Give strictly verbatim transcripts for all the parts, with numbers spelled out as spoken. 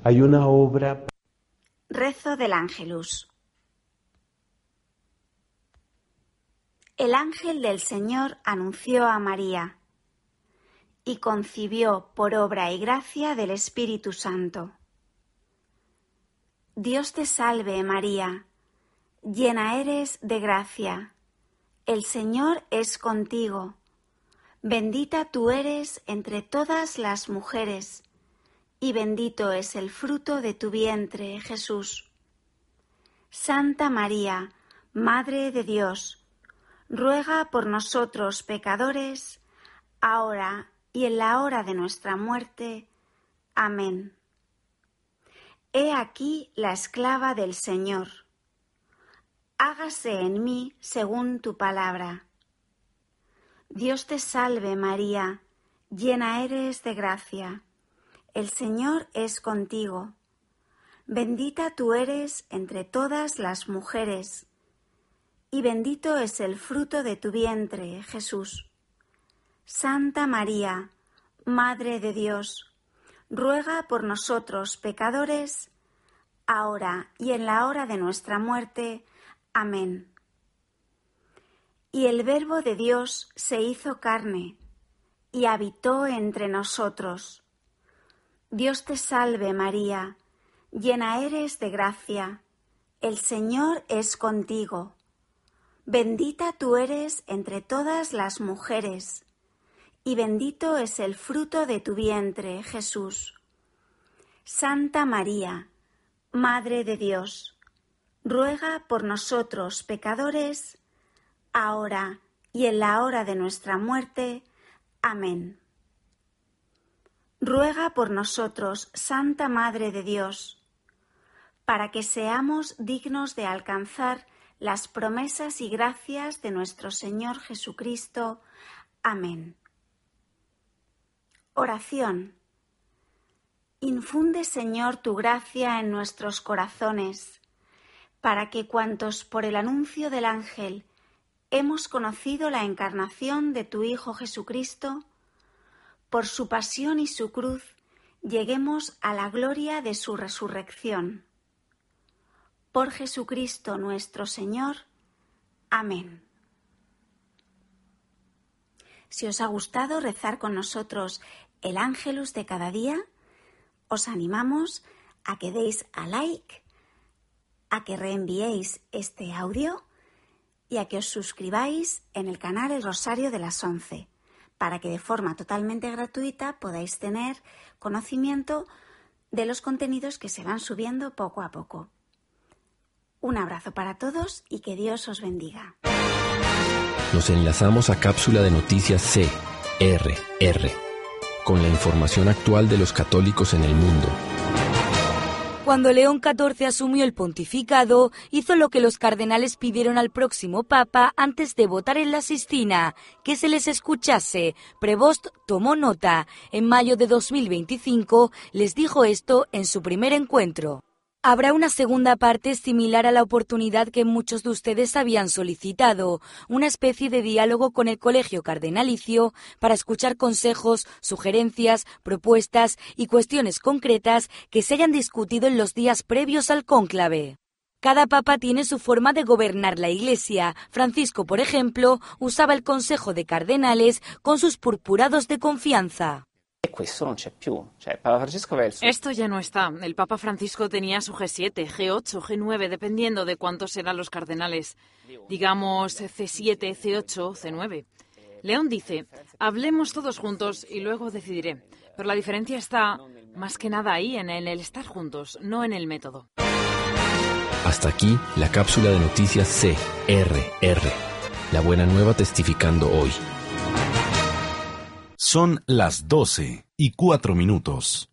Hay una obra... Rezo del Ángelus. El ángel del Señor anunció a María y concibió por obra y gracia del Espíritu Santo. Dios te salve, María, llena eres de gracia, el Señor es contigo, bendita tú eres entre todas las mujeres, y bendito es el fruto de tu vientre, Jesús. Santa María, Madre de Dios, ruega por nosotros pecadores, ahora y en la hora de nuestra muerte. Amén. He aquí la esclava del Señor. Hágase en mí según tu palabra. Dios te salve, María, llena eres de gracia. El Señor es contigo. Bendita tú eres entre todas las mujeres, y bendito es el fruto de tu vientre, Jesús. Santa María, Madre de Dios, ruega por nosotros pecadores, ahora y en la hora de nuestra muerte. Amén. Y el Verbo de Dios se hizo carne y habitó entre nosotros. Dios te salve, María, llena eres de gracia, el Señor es contigo. Bendita tú eres entre todas las mujeres, y bendito es el fruto de tu vientre, Jesús. Santa María, Madre de Dios, ruega por nosotros pecadores, ahora y en la hora de nuestra muerte. Amén. Ruega por nosotros, Santa Madre de Dios, para que seamos dignos de alcanzar las promesas y gracias de nuestro Señor Jesucristo. Amén. Oración. Infunde, Señor, tu gracia en nuestros corazones, para que cuantos por el anuncio del ángel hemos conocido la encarnación de tu Hijo Jesucristo, por su pasión y su cruz, lleguemos a la gloria de su resurrección. Por Jesucristo nuestro Señor. Amén. Si os ha gustado rezar con nosotros el Ángelus de cada día, os animamos a que deis a like, a que reenviéis este audio y a que os suscribáis en el canal El Rosario de las Once, para que de forma totalmente gratuita podáis tener conocimiento de los contenidos que se van subiendo poco a poco. Un abrazo para todos y que Dios os bendiga. Nos enlazamos a Cápsula de Noticias C R R, con la información actual de los católicos en el mundo. Cuando León catorce asumió el pontificado, hizo lo que los cardenales pidieron al próximo papa antes de votar en la Sistina, que se les escuchase. Prevost tomó nota. En mayo de dos mil veinticinco les dijo esto en su primer encuentro. Habrá una segunda parte similar a la oportunidad que muchos de ustedes habían solicitado, una especie de diálogo con el Colegio Cardenalicio para escuchar consejos, sugerencias, propuestas y cuestiones concretas que se hayan discutido en los días previos al cónclave. Cada papa tiene su forma de gobernar la Iglesia. Francisco, por ejemplo, usaba el Consejo de Cardenales con sus purpurados de confianza. Esto ya no está. El Papa Francisco tenía su G siete, G ocho, G nueve, dependiendo de cuántos eran los cardenales. Digamos C siete, C ocho, C nueve. León dice, hablemos todos juntos y luego decidiré. Pero la diferencia está más que nada ahí, en el estar juntos, no en el método. Hasta aquí la cápsula de noticias C R R. La buena nueva testificando hoy. Son las doce y cuatro minutos.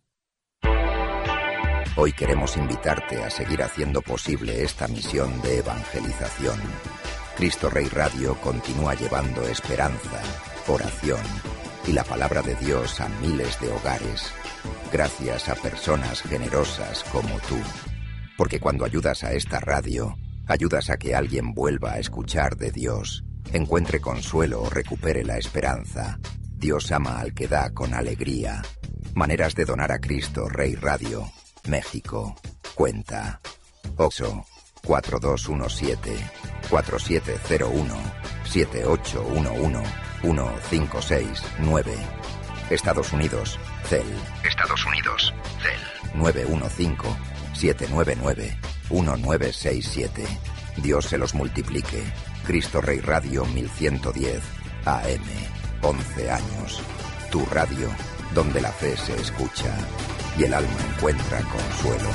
Hoy queremos invitarte a seguir haciendo posible esta misión de evangelización. Cristo Rey Radio continúa llevando esperanza, oración y la palabra de Dios a miles de hogares, gracias a personas generosas como tú. Porque cuando ayudas a esta radio, ayudas a que alguien vuelva a escuchar de Dios, encuentre consuelo o recupere la esperanza. Dios ama al que da con alegría. Maneras de donar a Cristo Rey Radio. México. Cuenta ocho cuatro dos uno siete cuatro siete cero uno siete ocho uno uno uno cinco seis nueve. Estados Unidos. C E L. Estados Unidos. C E L. nueve uno cinco siete nueve nueve uno nueve seis siete. Dios se los multiplique. Cristo Rey Radio mil ciento diez A M. once años. Tu radio, donde la fe se escucha y el alma encuentra consuelo.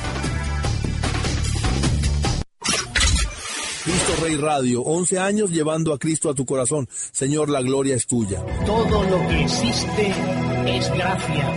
Cristo Rey Radio, once años llevando a Cristo a tu corazón. Señor, la gloria es tuya. Todo lo que existe es gracia.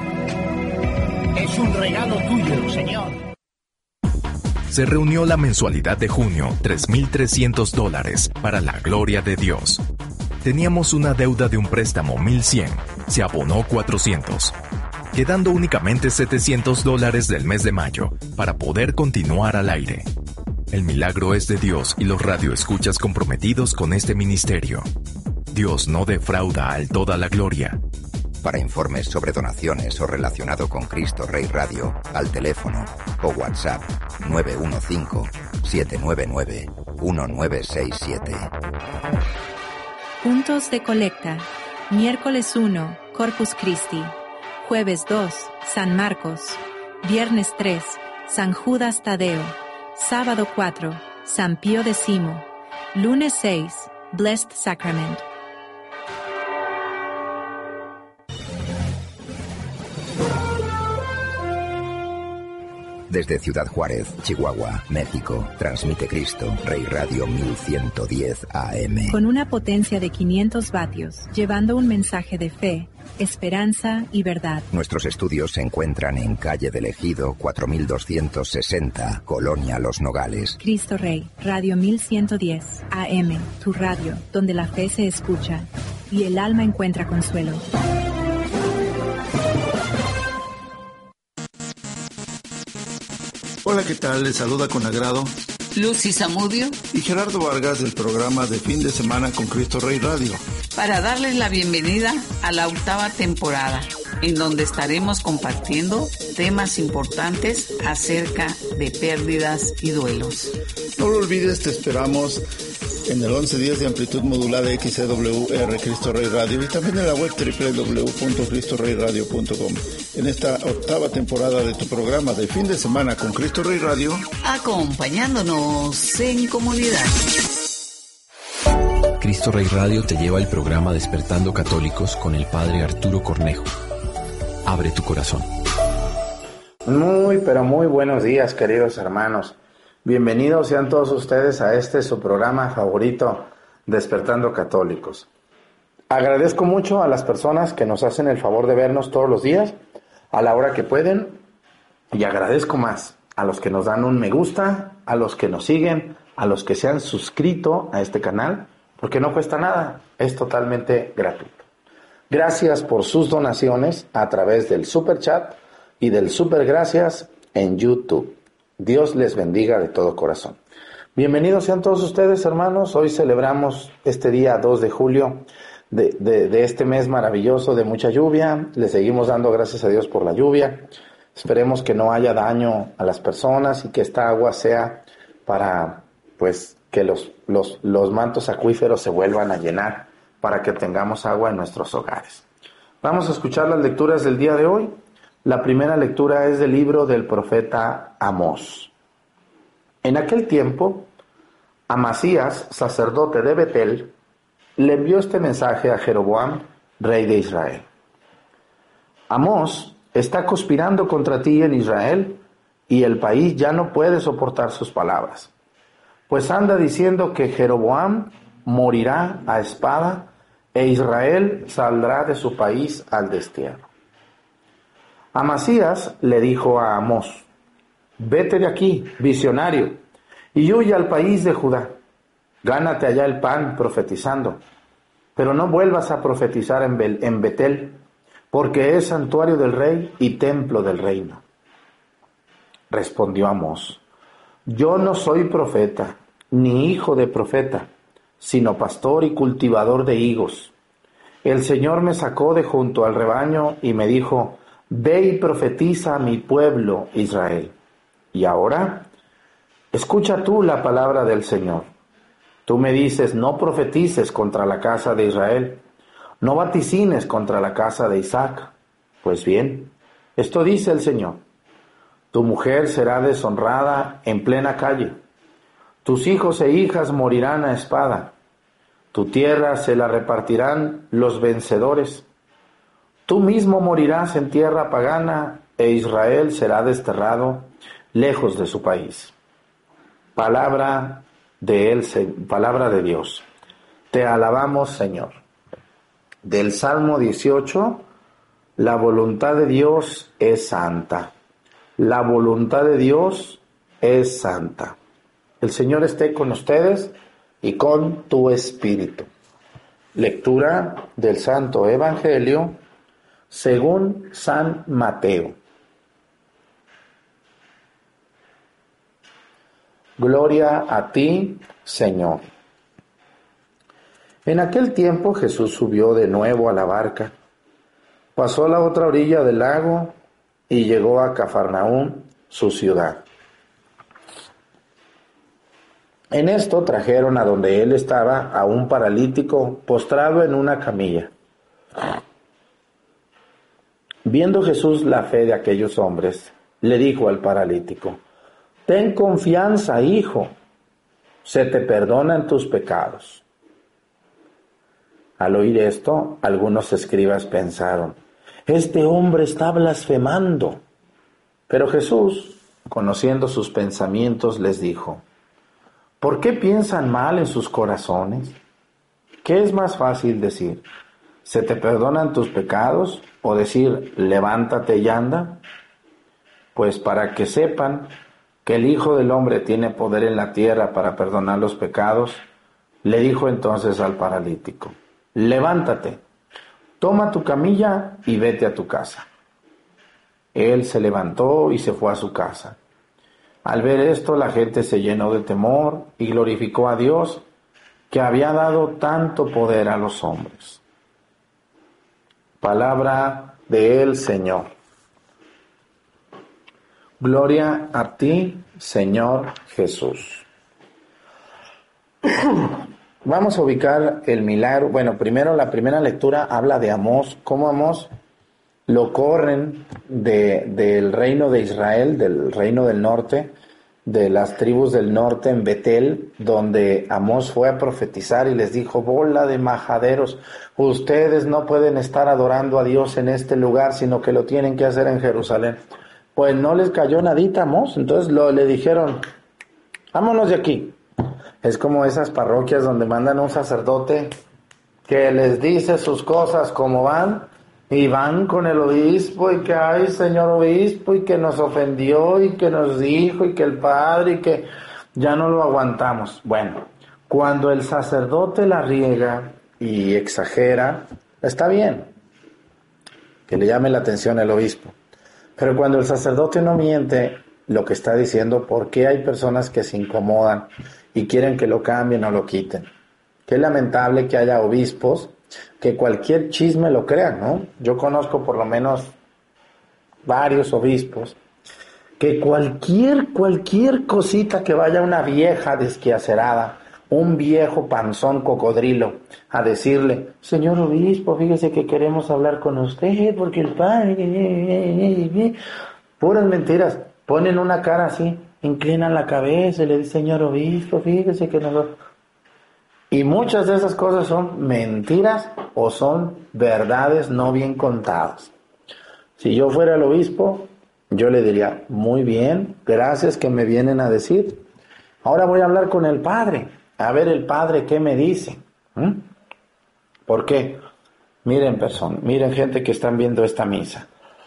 Es un regalo tuyo, Señor. Se reunió la mensualidad de junio, tres mil trescientos dólares, para la gloria de Dios. Teníamos una deuda de un préstamo mil cien, se abonó cuatrocientos, quedando únicamente setecientos dólares del mes de mayo para poder continuar al aire. El milagro es de Dios y los radioescuchas comprometidos con este ministerio. Dios no defrauda al toda la gloria. Para informes sobre donaciones o relacionado con Cristo Rey Radio, al teléfono o WhatsApp nueve uno cinco siete nueve nueve uno nueve seis siete. Puntos de colecta. Miércoles uno, Corpus Christi. Jueves dos, San Marcos. Viernes tres, San Judas Tadeo. Sábado cuatro, San Pío X. Lunes seis, Blessed Sacrament. Desde Ciudad Juárez, Chihuahua, México, transmite Cristo Rey Radio mil ciento diez A M. Con una potencia de quinientos vatios, llevando un mensaje de fe, esperanza y verdad. Nuestros estudios se encuentran en calle del Ejido cuatro mil doscientos sesenta, Colonia Los Nogales. Cristo Rey, Radio mil ciento diez A M, tu radio, donde la fe se escucha y el alma encuentra consuelo. Hola, ¿qué tal? Les saluda con agrado Lucy Zamudio y Gerardo Vargas del programa de fin de semana con Cristo Rey Radio, para darles la bienvenida a la octava temporada, en donde estaremos compartiendo temas importantes acerca de pérdidas y duelos. No lo olvides, te esperamos en el once diez de amplitud modulada X C W R Cristo Rey Radio y también en la web doble u doble u doble u punto cristo rey radio punto com. En esta octava temporada de tu programa de fin de semana con Cristo Rey Radio, acompañándonos en comunidad. Cristo Rey Radio te lleva el programa Despertando Católicos con el Padre Arturo Cornejo. Abre tu corazón. Muy, pero muy buenos días, queridos hermanos. Bienvenidos sean todos ustedes a este su programa favorito, Despertando Católicos. Agradezco mucho a las personas que nos hacen el favor de vernos todos los días, a la hora que pueden, y agradezco más a los que nos dan un me gusta, a los que nos siguen, a los que se han suscrito a este canal, porque no cuesta nada, es totalmente gratuito. Gracias por sus donaciones a través del Super Chat y del Super Gracias en YouTube. Dios les bendiga de todo corazón. Bienvenidos sean todos ustedes, hermanos. Hoy celebramos este día dos de julio de, de, de este mes maravilloso de mucha lluvia. Le seguimos dando gracias a Dios por la lluvia. Esperemos que no haya daño a las personas y que esta agua sea para, pues, que los, los, los mantos acuíferos se vuelvan a llenar para que tengamos agua en nuestros hogares. Vamos a escuchar las lecturas del día de hoy. La primera lectura es del libro del profeta Amós. En aquel tiempo, Amasías, sacerdote de Betel, le envió este mensaje a Jeroboam, rey de Israel. Amós está conspirando contra ti en Israel, y el país ya no puede soportar sus palabras. Pues anda diciendo que Jeroboam morirá a espada, e Israel saldrá de su país al destierro. Amasías le dijo a Amós: vete de aquí, visionario, y huye al país de Judá. Gánate allá el pan profetizando, pero no vuelvas a profetizar en, Bel- en Betel, porque es santuario del rey y templo del reino. Respondió Amós: yo no soy profeta, ni hijo de profeta, sino pastor y cultivador de higos. El Señor me sacó de junto al rebaño y me dijo: Ve y profetiza a mi pueblo Israel. Y ahora, escucha tú la palabra del Señor. Tú me dices, no profetices contra la casa de Israel, no vaticines contra la casa de Isaac. Pues bien, esto dice el Señor: tu mujer será deshonrada en plena calle, tus hijos e hijas morirán a espada, tu tierra se la repartirán los vencedores, tú mismo morirás en tierra pagana, e Israel será desterrado lejos de su país. Palabra de él, palabra de Dios. Te alabamos, Señor. Del Salmo dieciocho, la voluntad de Dios es santa. La voluntad de Dios es santa. El Señor esté con ustedes y con tu espíritu. Lectura del Santo Evangelio según San Mateo. Gloria a ti, Señor. En aquel tiempo Jesús subió de nuevo a la barca, pasó a la otra orilla del lago y llegó a Cafarnaúm, su ciudad. En esto trajeron a donde él estaba a un paralítico postrado en una camilla. Viendo Jesús la fe de aquellos hombres, le dijo al paralítico: ten confianza, hijo, se te perdonan tus pecados. Al oír esto, algunos escribas pensaron: este hombre está blasfemando. Pero Jesús, conociendo sus pensamientos, les dijo: ¿por qué piensan mal en sus corazones? ¿Qué es más fácil decir: ¿se te perdonan tus pecados? ¿O decir: levántate y anda? Pues para que sepan que el Hijo del Hombre tiene poder en la tierra para perdonar los pecados, le dijo entonces al paralítico: levántate, toma tu camilla y vete a tu casa. Él se levantó y se fue a su casa. Al ver esto, la gente se llenó de temor y glorificó a Dios, que había dado tanto poder a los hombres. Palabra del Señor. Gloria a ti, Señor Jesús. Vamos a ubicar el milagro. Bueno, primero la primera lectura habla de Amós, cómo Amós lo corren de, del reino de Israel, del reino del norte, de las tribus del norte en Betel, donde Amós fue a profetizar y les dijo: bola de majaderos, ustedes no pueden estar adorando a Dios en este lugar, sino que lo tienen que hacer en Jerusalén. Pues no les cayó nadita a Amós, entonces lo, le dijeron: vámonos de aquí. Es como esas parroquias donde mandan un sacerdote que les dice sus cosas como van, y van con el obispo, y que ay, señor obispo, y que nos ofendió, y que nos dijo, y que el padre, y que ya no lo aguantamos. Bueno, cuando el sacerdote la riega y exagera, está bien que le llame la atención el obispo. Pero cuando el sacerdote no miente lo que está diciendo, ¿por qué hay personas que se incomodan y quieren que lo cambien o lo quiten? Qué lamentable que haya obispos que cualquier chisme lo crean, ¿no? Yo conozco por lo menos varios obispos que cualquier, cualquier cosita que vaya una vieja desquiacerada, un viejo panzón cocodrilo, a decirle: señor obispo, fíjese que queremos hablar con usted porque el padre... Puras mentiras. Ponen una cara así, inclinan la cabeza y le dicen: señor obispo, fíjese que nosotros... Y muchas de esas cosas son mentiras o son verdades no bien contadas. Si yo fuera el obispo, yo le diría: muy bien, gracias que me vienen a decir. Ahora voy a hablar con el padre, a ver el padre qué me dice. ¿Mm? ¿Por qué? Miren, persona, miren gente que están viendo esta misa.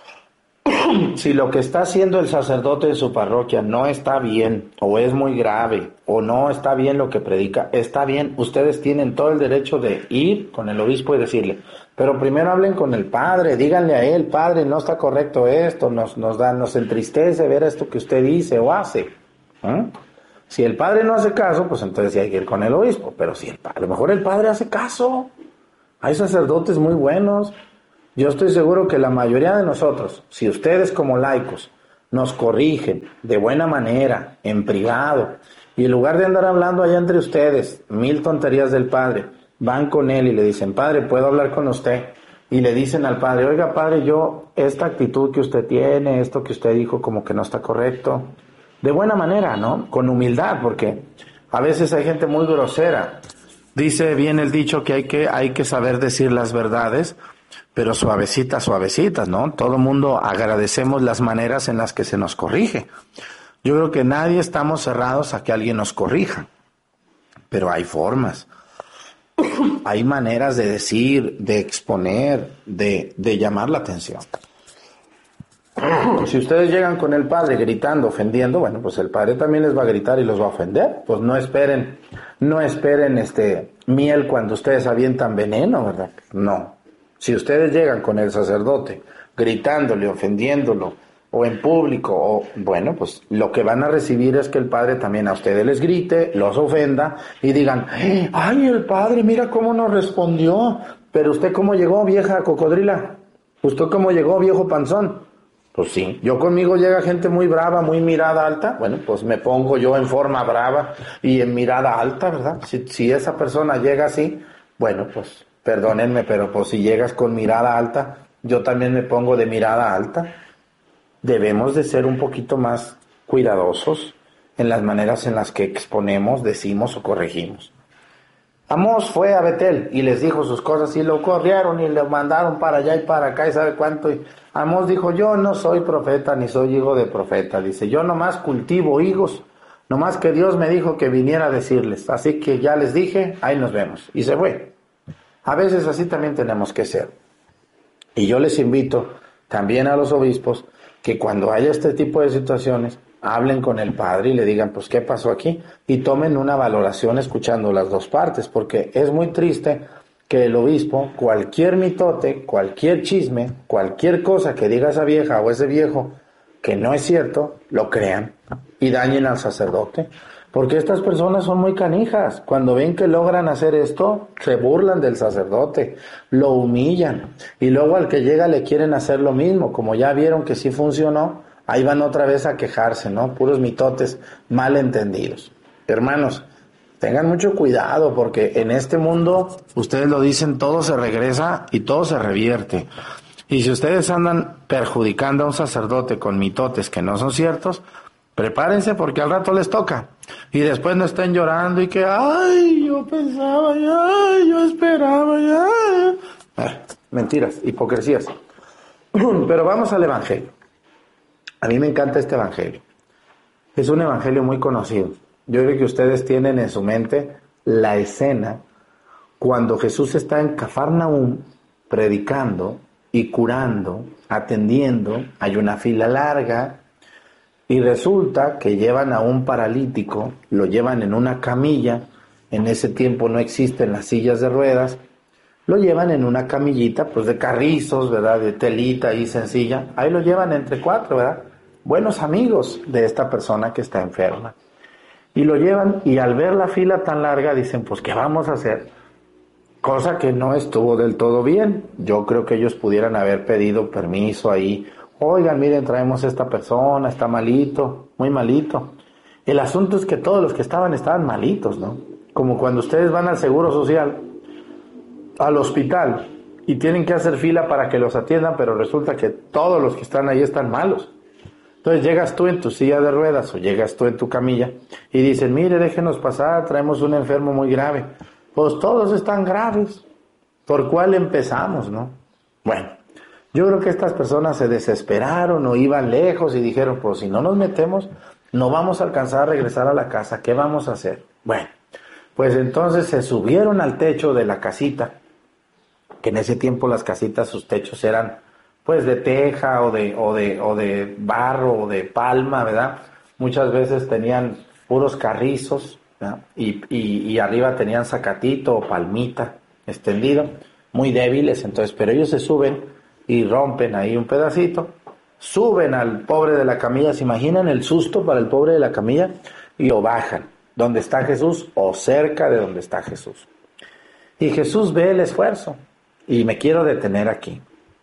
Si lo que está haciendo el sacerdote de su parroquia no está bien, o es muy grave, o no está bien lo que predica, está bien, ustedes tienen todo el derecho de ir con el obispo y decirle: pero primero hablen con el padre, díganle a él: padre, no está correcto esto, nos, nos da, nos entristece ver esto que usted dice o hace. ¿Mm? Si el padre no hace caso, pues entonces sí hay que ir con el obispo. Pero si el, a lo mejor el padre hace caso, hay sacerdotes muy buenos. Yo estoy seguro que la mayoría de nosotros, si ustedes como laicos nos corrigen de buena manera, en privado, y en lugar de andar hablando allá entre ustedes, mil tonterías del padre, van con él y le dicen, padre, ¿puedo hablar con usted? Y le dicen al padre, oiga padre, yo, esta actitud que usted tiene, esto que usted dijo como que no está correcto, de buena manera, ¿no? Con humildad, porque a veces hay gente muy grosera. Dice bien el dicho que hay que, hay que saber decir las verdades, pero suavecitas, suavecitas, ¿no? Todo mundo agradecemos las maneras en las que se nos corrige. Yo creo que nadie estamos cerrados a que alguien nos corrija, pero hay formas, hay maneras de decir, de exponer, de, de llamar la atención. Si ustedes llegan con el padre gritando, ofendiendo, bueno, pues el padre también les va a gritar y los va a ofender. Pues no esperen, no esperen este miel cuando ustedes avientan veneno, ¿verdad? No. Si ustedes llegan con el sacerdote gritándole, ofendiéndolo, o en público, o bueno, pues lo que van a recibir es que el padre también a ustedes les grite, los ofenda y digan, ay, el padre, mira cómo nos respondió. Pero usted cómo llegó, vieja cocodrila. ¿Usted cómo llegó, viejo panzón? Pues sí, yo conmigo llega gente muy brava, muy mirada alta, bueno, pues me pongo yo en forma brava y en mirada alta, ¿verdad? Si, si esa persona llega así, bueno, pues perdónenme, pero pues si llegas con mirada alta, yo también me pongo de mirada alta. Debemos de ser un poquito más cuidadosos en las maneras en las que exponemos, decimos o corregimos. Amós fue a Betel y les dijo sus cosas y lo corrieron y le mandaron para allá y para acá y sabe cuánto. Y Amós dijo, yo no soy profeta ni soy hijo de profeta. Dice, yo nomás cultivo higos, nomás que Dios me dijo que viniera a decirles. Así que ya les dije, ahí nos vemos. Y se fue. A veces así también tenemos que ser. Y yo les invito también a los obispos que cuando haya este tipo de situaciones, hablen con el padre y le digan, pues, ¿qué pasó aquí? Y tomen una valoración escuchando las dos partes, porque es muy triste que el obispo, cualquier mitote, cualquier chisme, cualquier cosa que diga esa vieja o ese viejo que no es cierto, lo crean y dañen al sacerdote. Porque estas personas son muy canijas. Cuando ven que logran hacer esto, se burlan del sacerdote, lo humillan. Y luego al que llega le quieren hacer lo mismo. Como ya vieron que sí funcionó, ahí van otra vez a quejarse, ¿no? Puros mitotes mal entendidos. Hermanos, tengan mucho cuidado porque en este mundo, ustedes lo dicen, todo se regresa y todo se revierte. Y si ustedes andan perjudicando a un sacerdote con mitotes que no son ciertos, prepárense porque al rato les toca. Y después no estén llorando y que, ay, yo pensaba ya, yo esperaba ya. Eh, mentiras, hipocresías. Pero vamos al Evangelio. A mí me encanta este Evangelio. Es un Evangelio muy conocido. Yo creo que ustedes tienen en su mente la escena cuando Jesús está en Cafarnaúm predicando y curando, atendiendo. Hay una fila larga. Y resulta que llevan a un paralítico, lo llevan en una camilla, en ese tiempo no existen las sillas de ruedas, lo llevan en una camillita, pues de carrizos, ¿verdad? De telita ahí sencilla, ahí lo llevan entre cuatro, ¿verdad? Buenos amigos de esta persona que está enferma. Y lo llevan y al ver la fila tan larga dicen, pues ¿qué vamos a hacer? Cosa que no estuvo del todo bien. Yo creo que ellos pudieran haber pedido permiso ahí. Oigan, miren, traemos a esta persona, está malito, muy malito. El asunto es que todos los que estaban, estaban malitos, ¿no? Como cuando ustedes van al Seguro Social, al hospital, y tienen que hacer fila para que los atiendan, pero resulta que todos los que están ahí están malos. Entonces llegas tú en tu silla de ruedas o llegas tú en tu camilla y dicen, mire, déjenos pasar, traemos un enfermo muy grave. Pues todos están graves. ¿Por cuál empezamos, no? Bueno. Yo creo que estas personas se desesperaron o iban lejos y dijeron, pues si no nos metemos, no vamos a alcanzar a regresar a la casa, ¿qué vamos a hacer? Bueno, pues entonces se subieron al techo de la casita, que en ese tiempo las casitas, sus techos eran pues de teja o de, o de, o de barro o de palma, ¿verdad? Muchas veces tenían puros carrizos, ¿verdad? Y, y, y arriba tenían zacatito o palmita extendido, muy débiles, entonces, pero ellos se suben y rompen ahí un pedacito, suben al pobre de la camilla, ¿se imaginan el susto para el pobre de la camilla? Y lo bajan, donde está Jesús o cerca de donde está Jesús. Y Jesús ve el esfuerzo, y me quiero detener aquí.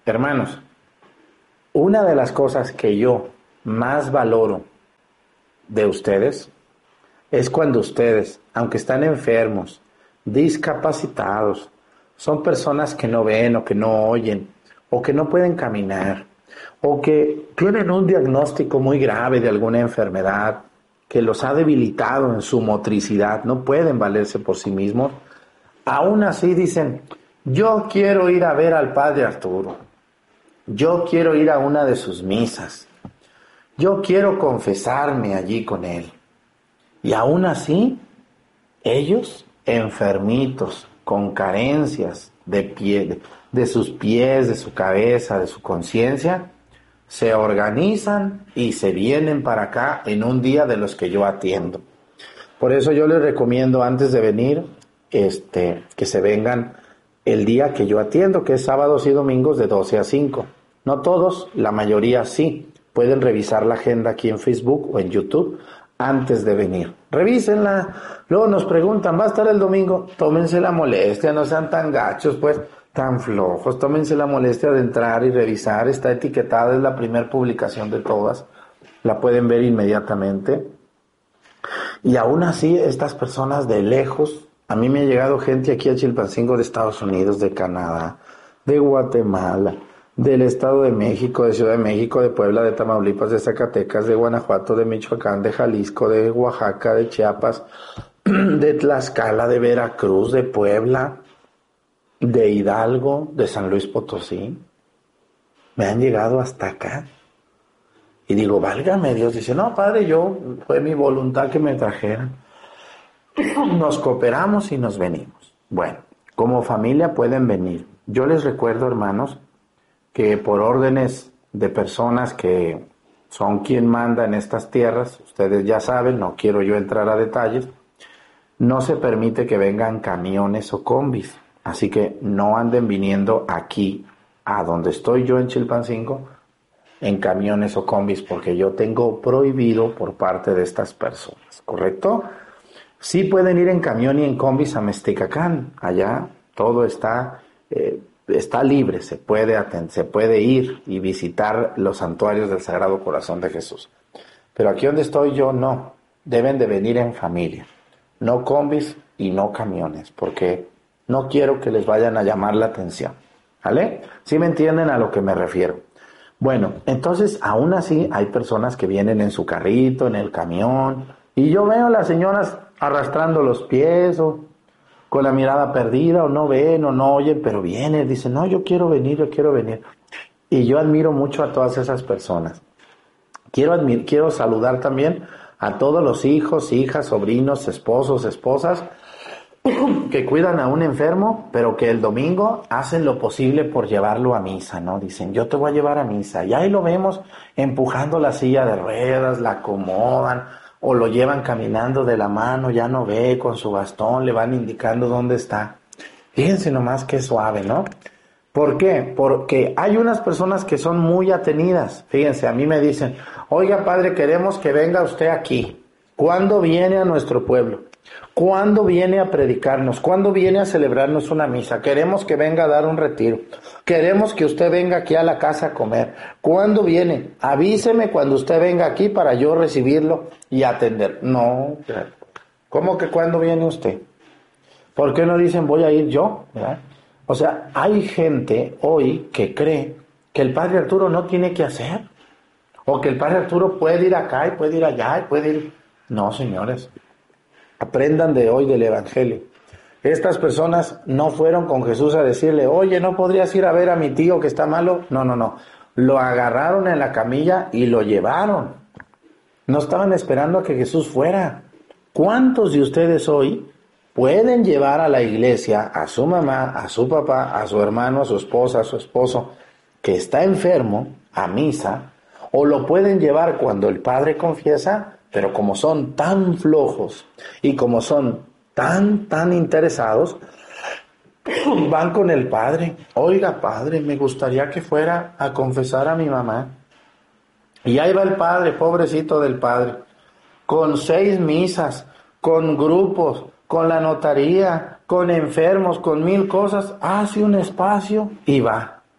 Hermanos, una de las cosas que yo más valoro de ustedes es cuando ustedes, aunque están enfermos, discapacitados, son personas que no ven o que no oyen o que no pueden caminar o que tienen un diagnóstico muy grave de alguna enfermedad que los ha debilitado en su motricidad, no pueden valerse por sí mismos, aún así dicen, yo quiero ir a ver al Padre Arturo, yo quiero ir a una de sus misas, yo quiero confesarme allí con él. Y aún así, ellos, enfermitos, con carencias de, pie, de, de sus pies, de su cabeza, de su conciencia, se organizan y se vienen para acá en un día de los que yo atiendo. Por eso yo les recomiendo antes de venir, este, que se vengan el día que yo atiendo, que es sábados y domingos de doce a cinco. No todos, la mayoría sí. Pueden revisar la agenda aquí en Facebook o en YouTube antes de venir. Revísenla. Luego nos preguntan, ¿va a estar el domingo? Tómense la molestia, no sean tan gachos, pues, tan flojos. Tómense la molestia de entrar y revisar. Está etiquetada, es la primera publicación de todas. La pueden ver inmediatamente. Y aún así, estas personas de lejos, a mí me ha llegado gente aquí a Chilpancingo de Estados Unidos, de Canadá, de Guatemala, del Estado de México, de Ciudad de México, de Puebla, de Tamaulipas, de Zacatecas, de Guanajuato, de Michoacán, de Jalisco, de Oaxaca, de Chiapas, de Tlaxcala, de Veracruz, de Puebla, de Hidalgo, de San Luis Potosí. Me han llegado hasta acá. Y digo, válgame Dios. Dice, no, padre, yo, fue mi voluntad que me trajeran. Nos cooperamos y nos venimos. Bueno, como familia pueden venir. Yo les recuerdo, hermanos, que por órdenes de personas que son quien manda en estas tierras, ustedes ya saben, no quiero yo entrar a detalles, no se permite que vengan camiones o combis. Así que no anden viniendo aquí, a donde estoy yo en Chilpancingo, en camiones o combis, porque yo tengo prohibido por parte de estas personas, ¿correcto? Sí pueden ir en camión y en combis a Mexticacán, allá todo está, eh, está libre, se puede, atend- se puede ir y visitar los santuarios del Sagrado Corazón de Jesús. Pero aquí donde estoy yo no, deben de venir en familia, no combis y no camiones, porque no quiero que les vayan a llamar la atención, ¿vale? ¿Sí me entienden a lo que me refiero? Bueno, entonces aún así hay personas que vienen en su carrito, en el camión, y yo veo a las señoras arrastrando los pies o con la mirada perdida, o no ven o no oyen, pero vienen, dicen, no, yo quiero venir, yo quiero venir. Y yo admiro mucho a todas esas personas. Quiero, admir, quiero saludar también a todos los hijos, hijas, sobrinos, esposos, esposas, que cuidan a un enfermo, pero que el domingo hacen lo posible por llevarlo a misa, ¿no? Dicen, yo te voy a llevar a misa. Y ahí lo vemos empujando la silla de ruedas, la acomodan, o lo llevan caminando de la mano, ya no ve, con su bastón, le van indicando dónde está. Fíjense nomás qué suave, ¿no? ¿Por qué? Porque hay unas personas que son muy atenidas. Fíjense, a mí me dicen, oiga, padre, queremos que venga usted aquí. ¿Cuándo viene a nuestro pueblo? ¿Cuándo viene a predicarnos? ¿Cuándo viene a celebrarnos una misa? Queremos que venga a dar un retiro. Queremos que usted venga aquí a la casa a comer. ¿Cuándo viene? Avíseme cuando usted venga aquí para yo recibirlo y atender. No, ¿cómo que cuándo viene usted? ¿Por qué no dicen voy a ir yo? ¿Verdad? O sea, hay gente hoy que cree que el Padre Arturo no tiene que hacer. O que el Padre Arturo puede ir acá y puede ir allá y puede ir... No, señores. Aprendan de hoy del Evangelio. Estas personas no fueron con Jesús a decirle, oye, ¿no podrías ir a ver a mi tío que está malo? No, no, no. Lo agarraron en la camilla y lo llevaron. No estaban esperando a que Jesús fuera. ¿Cuántos de ustedes hoy pueden llevar a la iglesia a su mamá, a su papá, a su hermano, a su esposa, a su esposo, que está enfermo, a misa, o lo pueden llevar cuando el padre confiesa? Pero como son tan flojos y como son tan, tan interesados, van con el padre. Oiga, padre, me gustaría que fuera a confesar a mi mamá. Y ahí va el padre, pobrecito del padre, con seis misas, con grupos, con la notaría, con enfermos, con mil cosas, hace un espacio y va.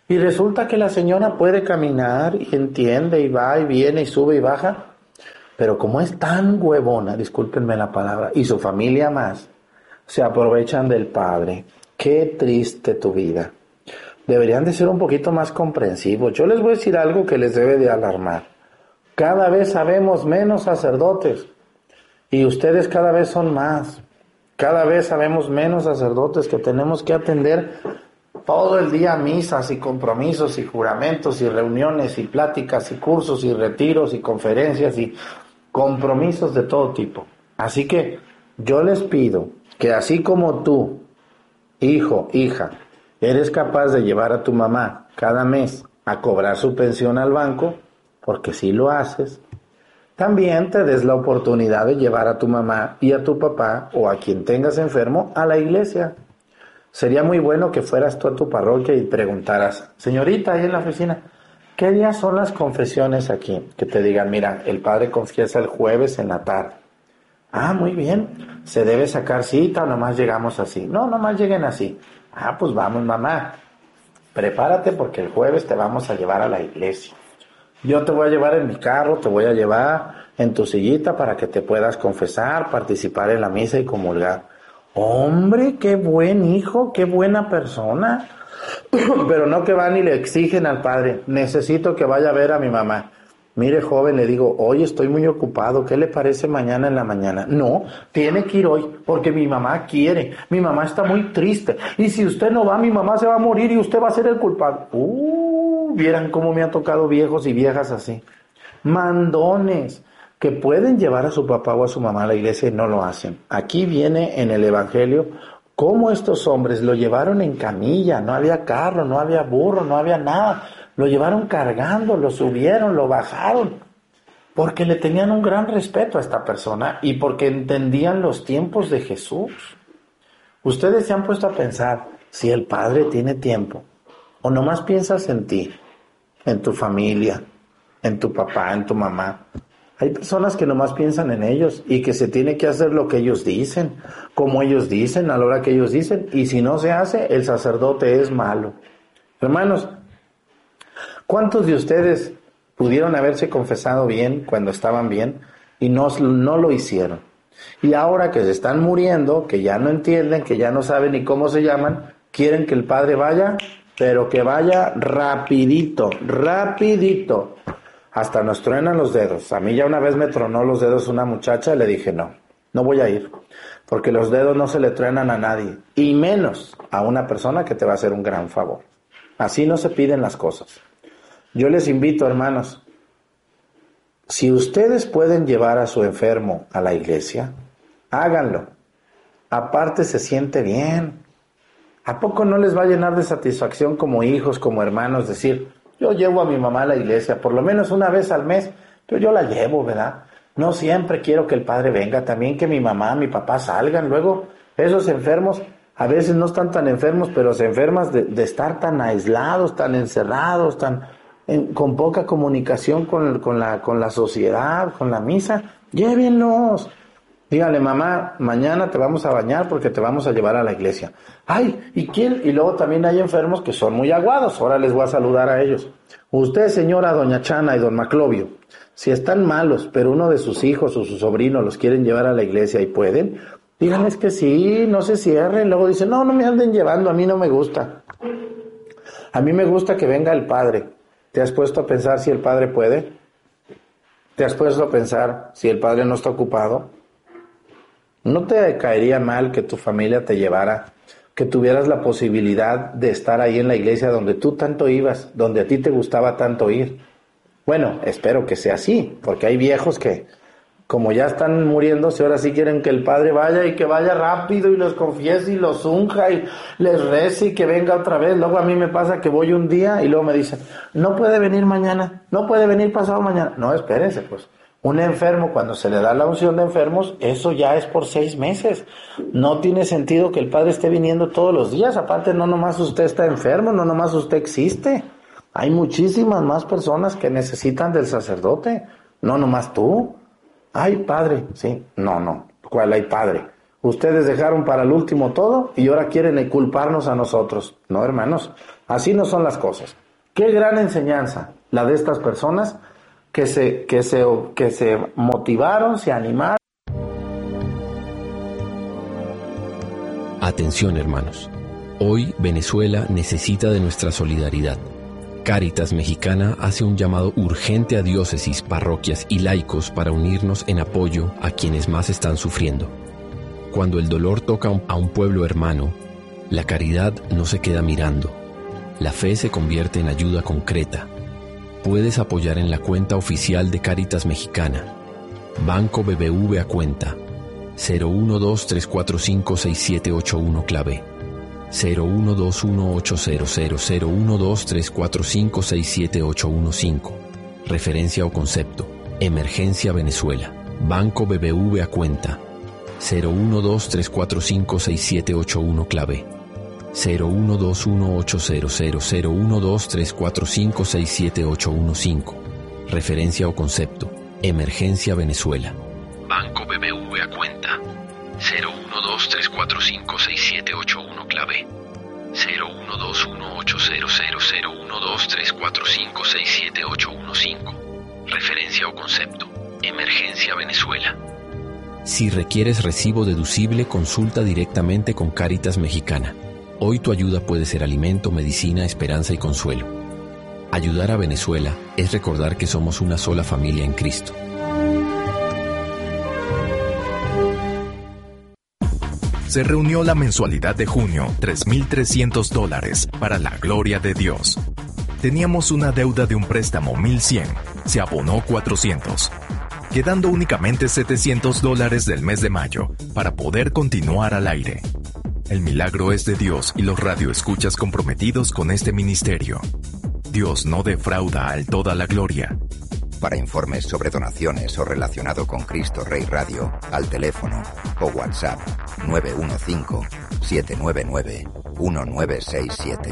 Y resulta que la señora puede caminar y entiende y va y viene y sube y baja, pero como es tan huevona, discúlpenme la palabra, y su familia más, se aprovechan del padre. Qué triste tu vida. Deberían de ser un poquito más comprensivos. Yo les voy a decir algo que les debe de alarmar. Cada vez sabemos menos sacerdotes y ustedes cada vez son más. Cada vez sabemos menos sacerdotes que tenemos que atender todo el día misas y compromisos y juramentos y reuniones y pláticas y cursos y retiros y conferencias y compromisos de todo tipo. Así que yo les pido que así como tú, hijo, hija, eres capaz de llevar a tu mamá cada mes a cobrar su pensión al banco, porque si lo haces, también te des la oportunidad de llevar a tu mamá y a tu papá o a quien tengas enfermo a la iglesia. Sería muy bueno que fueras tú a tu parroquia y preguntaras, señorita, ahí en la oficina, ¿qué días son las confesiones aquí? Que te digan, mira, el padre confiesa el jueves en la tarde. Ah, muy bien. ¿Se debe sacar cita o nomás llegamos así? No, nomás lleguen así. Ah, pues vamos, mamá. Prepárate porque el jueves te vamos a llevar a la iglesia. Yo te voy a llevar en mi carro, te voy a llevar en tu sillita para que te puedas confesar, participar en la misa y comulgar. Hombre, qué buen hijo, qué buena persona. Pero no que van y le exigen al padre, necesito que vaya a ver a mi mamá. Mire, joven, le digo, hoy estoy muy ocupado, ¿qué le parece mañana en la mañana? No, tiene que ir hoy, porque mi mamá quiere, mi mamá está muy triste, y si usted no va, mi mamá se va a morir y usted va a ser el culpable. Uh, vieran cómo me han tocado viejos y viejas así. Mandones, que pueden llevar a su papá o a su mamá a la iglesia y no lo hacen. Aquí viene en el Evangelio cómo estos hombres lo llevaron en camilla, no había carro, no había burro, no había nada. Lo llevaron cargando, lo subieron, lo bajaron, porque le tenían un gran respeto a esta persona y porque entendían los tiempos de Jesús. Ustedes se han puesto a pensar, si el Padre tiene tiempo, o nomás piensas en ti, en tu familia, en tu papá, en tu mamá. Hay personas que nomás piensan en ellos y que se tiene que hacer lo que ellos dicen, como ellos dicen, a la hora que ellos dicen, y si no se hace, el sacerdote es malo. Hermanos, ¿cuántos de ustedes pudieron haberse confesado bien cuando estaban bien y no, no lo hicieron? Y ahora que se están muriendo, que ya no entienden, que ya no saben ni cómo se llaman, quieren que el Padre vaya, pero que vaya rapidito, rapidito. Hasta nos truenan los dedos. A mí ya una vez me tronó los dedos una muchacha y le dije, no, no voy a ir, porque los dedos no se le truenan a nadie, y menos a una persona que te va a hacer un gran favor. Así no se piden las cosas. Yo les invito, hermanos, si ustedes pueden llevar a su enfermo a la iglesia, háganlo. Aparte se siente bien. ¿A poco no les va a llenar de satisfacción como hijos, como hermanos, decir, yo llevo a mi mamá a la iglesia, por lo menos una vez al mes, pero yo la llevo, ¿verdad? No siempre quiero que el padre venga, también que mi mamá, mi papá salgan. Luego, esos enfermos a veces no están tan enfermos, pero se enferman de, de estar tan aislados, tan encerrados, tan en, con poca comunicación con, con, la, con la sociedad, con la misa. Llévenlos. Dígale, mamá, mañana te vamos a bañar porque te vamos a llevar a la iglesia. Ay, ¿y quién? Y luego también hay enfermos que son muy aguados. Ahora les voy a saludar a ellos. Usted, señora doña Chana y don Maclovio, si están malos, pero uno de sus hijos o sus sobrinos los quieren llevar a la iglesia y pueden, díganles que sí, no se cierren. Luego dicen, no, no me anden llevando, a mí no me gusta. A mí me gusta que venga el Padre. ¿Te has puesto a pensar si el Padre puede? ¿Te has puesto a pensar si el Padre no está ocupado? ¿No te caería mal que tu familia te llevara, que tuvieras la posibilidad de estar ahí en la iglesia donde tú tanto ibas, donde a ti te gustaba tanto ir? Bueno, espero que sea así, porque hay viejos que, como ya están muriéndose, ahora sí quieren que el Padre vaya y que vaya rápido y los confiese y los unja y les rece y que venga otra vez. Luego a mí me pasa que voy un día y luego me dicen, no puede venir mañana, no puede venir pasado mañana. No, espérense pues. Un enfermo, cuando se le da la unción de enfermos, eso ya es por seis meses. No tiene sentido que el Padre esté viniendo todos los días. Aparte, no nomás usted está enfermo, no nomás usted existe. Hay muchísimas más personas que necesitan del sacerdote. No nomás tú. Ay, Padre. Sí, no, no. ¿Cuál hay Padre? Ustedes dejaron para el último todo y ahora quieren culparnos a nosotros. No, hermanos. Así no son las cosas. Qué gran enseñanza la de estas personas que se, que se, que se motivaron, se animaron. Atención, hermanos. Hoy Venezuela necesita de nuestra solidaridad. Cáritas Mexicana hace un llamado urgente a diócesis, parroquias y laicos para unirnos en apoyo a quienes más están sufriendo. Cuando el dolor toca a un pueblo hermano, la caridad no se queda mirando. La fe se convierte en ayuda concreta. Puedes apoyar en la cuenta oficial de Cáritas Mexicana. Banco B B V a cuenta cero uno dos tres cuatro cinco seis siete ocho uno clave cero uno dos uno ocho cero cero cero uno dos tres cuatro cinco seis siete ocho uno cinco. Referencia o concepto: Emergencia Venezuela. Banco B B V a cuenta cero uno dos tres cuatro cinco seis siete ocho uno clave cero uno dos uno ocho cero cero cero uno dos tres cuatro cinco seis siete ocho uno cinco. Referencia o concepto: Emergencia Venezuela. Banco B B V a cuenta cero uno dos tres cuatro cinco seis siete ocho uno clave cero uno dos uno ocho cero cero cero uno dos tres cuatro cinco seis siete ocho uno cinco. Referencia o concepto: Emergencia Venezuela. Si requieres recibo deducible, consulta directamente con Cáritas Mexicana. Hoy tu ayuda puede ser alimento, medicina, esperanza y consuelo. Ayudar a Venezuela es recordar que somos una sola familia en Cristo. Se reunió la mensualidad de junio, tres mil trescientos dólares, para la gloria de Dios. Teníamos una deuda de un préstamo mil cien, se abonó cuatrocientos, quedando únicamente setecientos dólares del mes de mayo para poder continuar al aire. El milagro es de Dios y los radioescuchas comprometidos con este ministerio. Dios no defrauda al toda la gloria. Para informes sobre donaciones o relacionado con Cristo Rey Radio, al teléfono o WhatsApp nueve uno cinco, siete nueve nueve, uno nueve seis siete.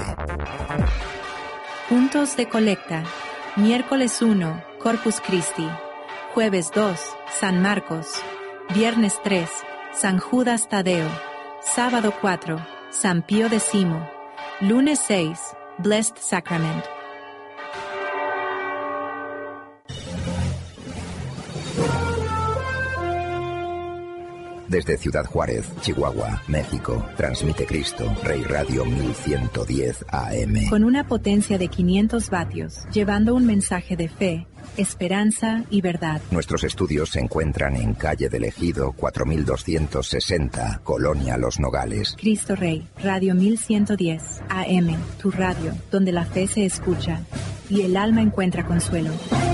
Puntos de colecta. Miércoles uno, Corpus Christi. Jueves dos, San Marcos. Viernes tres, San Judas Tadeo. Sábado cuatro, San Pío X. Lunes seis, Blessed Sacrament. Desde Ciudad Juárez, Chihuahua, México, transmite Cristo Rey Radio mil ciento diez A M. Con una potencia de quinientos vatios, llevando un mensaje de fe, esperanza y verdad. Nuestros estudios se encuentran en calle del Ejido cuatro mil doscientos sesenta, Colonia Los Nogales. Cristo Rey, Radio mil ciento diez A M, tu radio, donde la fe se escucha y el alma encuentra consuelo.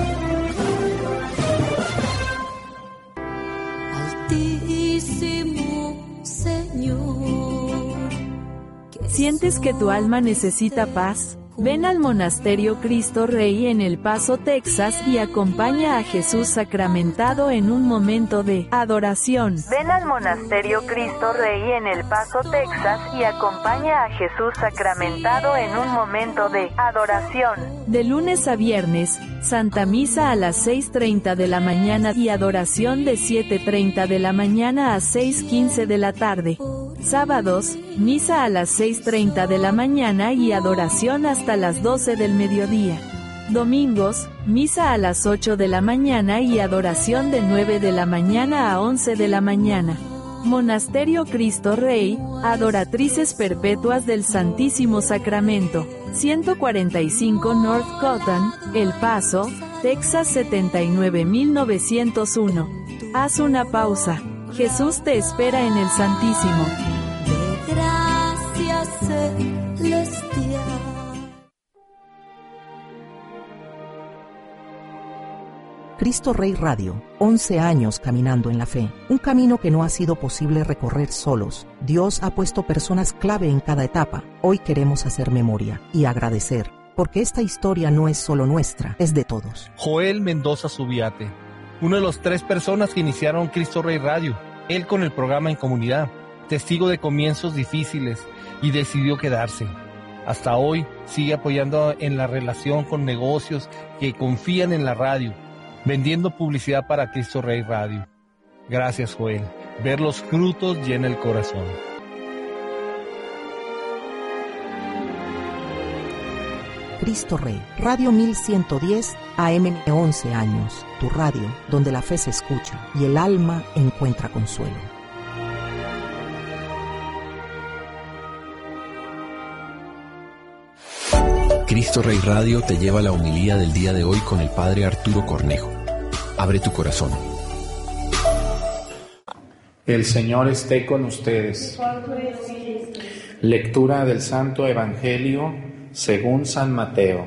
¿Sientes que tu alma necesita paz? Ven al Monasterio Cristo Rey en El Paso, Texas y acompaña a Jesús sacramentado en un momento de adoración. Ven al Monasterio Cristo Rey en El Paso, Texas y acompaña a Jesús sacramentado en un momento de adoración. De lunes a viernes, Santa Misa a las seis treinta de la mañana y adoración de siete treinta de la mañana a seis quince de la tarde. Sábados, misa a las seis treinta de la mañana y adoración hasta las doce del mediodía. Domingos, misa a las ocho de la mañana y adoración de nueve de la mañana a once de la mañana. Monasterio Cristo Rey, Adoratrices Perpetuas del Santísimo Sacramento, ciento cuarenta y cinco North Cotton, El Paso, Texas setenta y nueve mil novecientos uno. Haz una pausa. Jesús te espera en el Santísimo. De gracia celestial. Cristo Rey Radio, once años caminando en la fe, un camino que no ha sido posible recorrer solos. Dios ha puesto personas clave en cada etapa. Hoy queremos hacer memoria y agradecer, porque esta historia no es solo nuestra, es de todos. Joel Mendoza Subiate, uno de los tres personas que iniciaron Cristo Rey Radio, él con el programa en comunidad, testigo de comienzos difíciles y decidió quedarse. Hasta hoy sigue apoyando en la relación con negocios que confían en la radio, vendiendo publicidad para Cristo Rey Radio. Gracias, Joel. Ver los frutos llena el corazón. Cristo Rey, Radio mil ciento diez A M, once años, tu radio donde la fe se escucha y el alma encuentra consuelo. Cristo Rey Radio te lleva a la homilía del día de hoy con el Padre Arturo Cornejo. Abre tu corazón. El Señor esté con ustedes. Lectura del Santo Evangelio según San Mateo.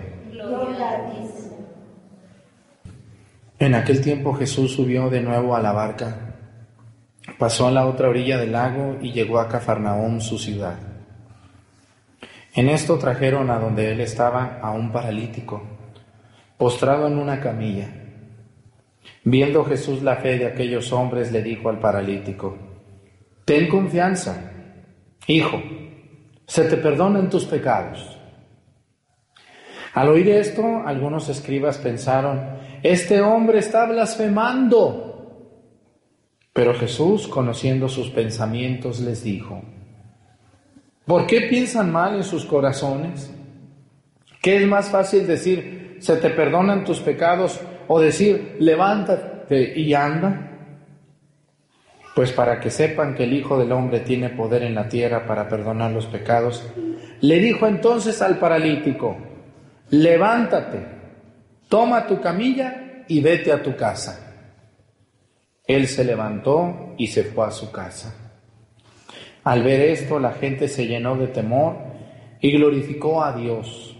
En aquel tiempo Jesús subió de nuevo a la barca, pasó a la otra orilla del lago y llegó a Cafarnaúm, su ciudad. En esto trajeron a donde él estaba a un paralítico, postrado en una camilla. Viendo Jesús la fe de aquellos hombres, le dijo al paralítico: ten confianza, hijo, se te perdonan tus pecados. Al oír esto, algunos escribas pensaron: este hombre está blasfemando. Pero Jesús, conociendo sus pensamientos, les dijo: ¿por qué piensan mal en sus corazones? ¿Qué es más fácil decir, se te perdonan tus pecados, o decir, levántate y anda? Pues para que sepan que el Hijo del Hombre tiene poder en la tierra para perdonar los pecados, le dijo entonces al paralítico: levántate, toma tu camilla y vete a tu casa. Él se levantó y se fue a su casa. Al ver esto, la gente se llenó de temor y glorificó a Dios,